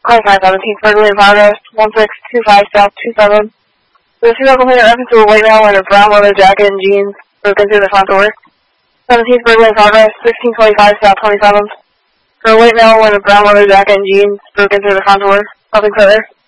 Car 517, burglary in progress, 1625 South 27. The female complainant reference to a white male wearing a brown leather jacket and jeans broken through the front door. 17th burglary in progress, 1625 South 27th. For a white male wearing a brown leather jacket and jeans broken through the front door. Nothing further.